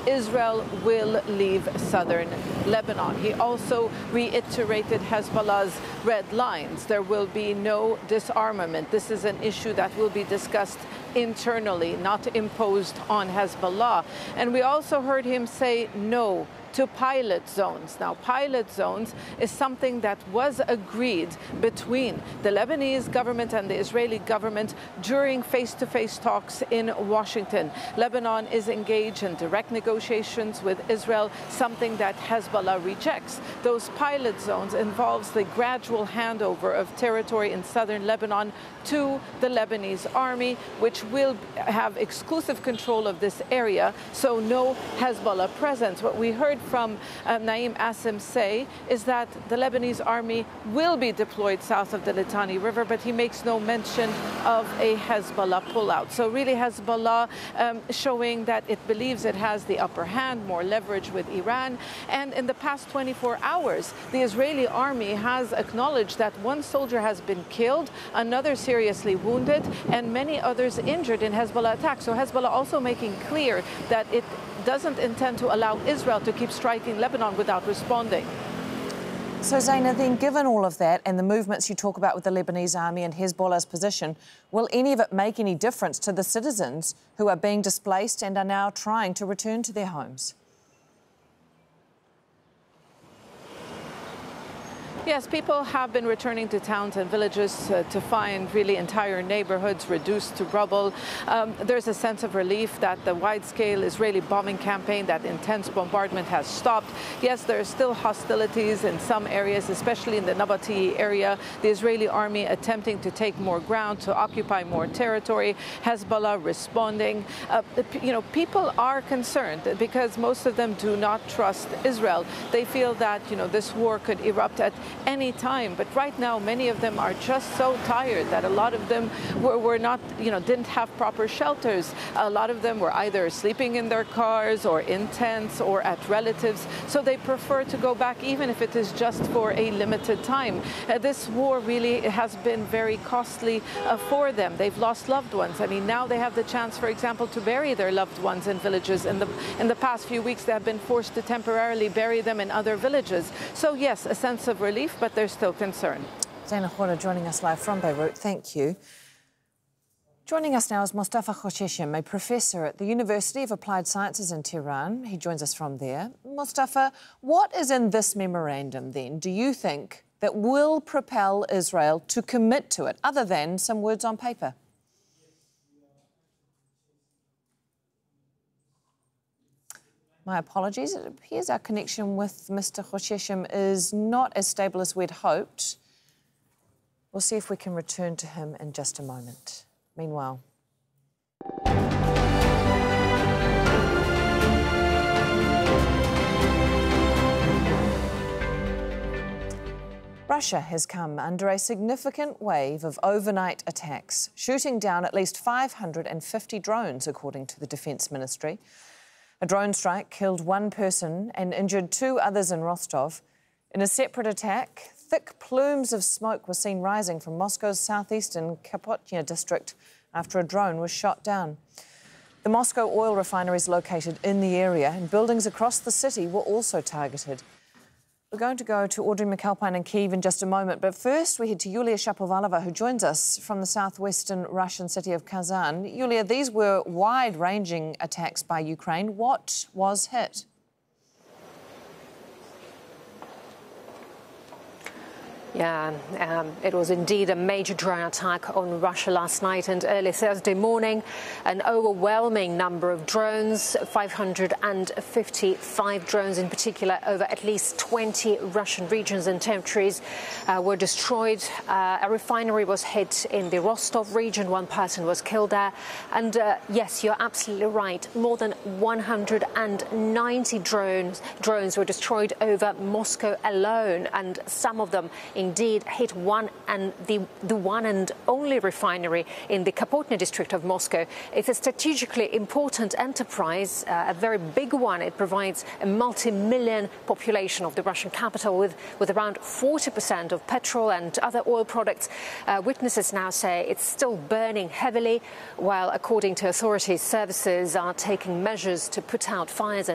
Israel will leave southern Lebanon. He also reiterated Hezbollah's red lines. There will be no disarmament. This is an issue that will be discussed internally, not imposed on Hezbollah. And we also heard him say no to pilot zones. Now, pilot zones is something that was agreed between the Lebanese government and the Israeli government during face-to-face talks in Washington. Lebanon is engaged in direct negotiations with Israel, something that Hezbollah rejects. Those pilot zones involves the gradual handover of territory in southern Lebanon to the Lebanese army, which will have exclusive control of this area, so no Hezbollah presence. What we heard from Naim Asim say is that the Lebanese army will be deployed south of the Litani River, but he makes no mention of a Hezbollah pullout. So really Hezbollah showing that it believes it has the upper hand, more leverage with Iran. And in the past 24 hours, the Israeli army has acknowledged that one soldier has been killed, another seriously wounded, and many others injured in Hezbollah attacks. So Hezbollah also making clear that it doesn't intend to allow Israel to keep striking Lebanon without responding. So, Zaina, then given all of that and the movements you talk about with the Lebanese army and Hezbollah's position, will any of it make any difference to the citizens who are being displaced and are now trying to return to their homes? Yes, people have been returning to towns and villages to find really entire neighborhoods reduced to rubble. There's a sense of relief that the wide-scale Israeli bombing campaign, that intense bombardment has stopped. Yes, there are still hostilities in some areas, especially in the Nabati area. The Israeli army attempting to take more ground, to occupy more territory. Hezbollah responding. People are concerned because most of them do not trust Israel. They feel that, this war could erupt at any time. But right now, many of them are just so tired that a lot of them were not, didn't have proper shelters. A lot of them were either sleeping in their cars or in tents or at relatives. So they prefer to go back, even if it is just for a limited time. This war really has been very costly for them. They've lost loved ones. I mean, now they have the chance, for example, to bury their loved ones in villages. In the past few weeks, they have been forced to temporarily bury them in other villages. So yes, a sense of relief, but they're still concerned. Zaina Khoury joining us live from Beirut. Thank you. Joining us now is Mostafa Khosheshem, a professor at the University of Applied Sciences in Tehran. He joins us from there. Mostafa, what is in this memorandum then, do you think, that will propel Israel to commit to it, other than some words on paper? My apologies. It appears our connection with Mr. Khosheshem is not as stable as we'd hoped. We'll see if we can return to him in just a moment. Meanwhile, Russia has come under a significant wave of overnight attacks, shooting down at least 550 drones, according to the Defence Ministry. A drone strike killed one person and injured two others in Rostov. In a separate attack, thick plumes of smoke were seen rising from Moscow's southeastern Kapotnya district after a drone was shot down. The Moscow oil refinery is located in the area, and buildings across the city were also targeted. We're going to go to Audrey McAlpine in Kyiv in just a moment, but first we head to Yulia Shapovalova, who joins us from the southwestern Russian city of Kazan. Yulia, these were wide-ranging attacks by Ukraine. What was hit? Yeah, it was indeed a major drone attack on Russia last night and early Thursday morning. An overwhelming number of drones, 555 drones in particular, over at least 20 Russian regions and territories were destroyed. A refinery was hit in the Rostov region. One person was killed there. And yes, you're absolutely right. More than 190 drones were destroyed over Moscow alone, and some of them indeed hit the one and only refinery in the Kapotnya district of Moscow. It's a strategically important enterprise, a very big one. It provides a multi-million population of the Russian capital with around 40% of petrol and other oil products. Witnesses now say it's still burning heavily, while according to authorities, services are taking measures to put out fires and